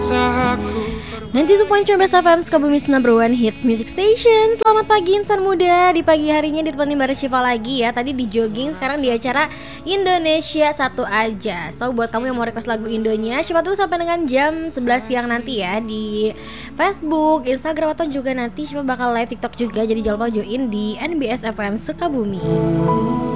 Nanti tuh Poin Best FM Sukabumi's #1 Hits Music Station. Selamat pagi insan muda. Di pagi harinya ditemani bareng Syifa lagi ya. Tadi di jogging, sekarang di acara Indonesia Satu Aja. So buat kamu yang mau request lagu Indonya, Syifa tuh sampai dengan jam 11 siang nanti ya di Facebook, Instagram, atau juga nanti Syifa bakal live TikTok juga. Jadi jangan lupa join di NBS FM Sukabumi.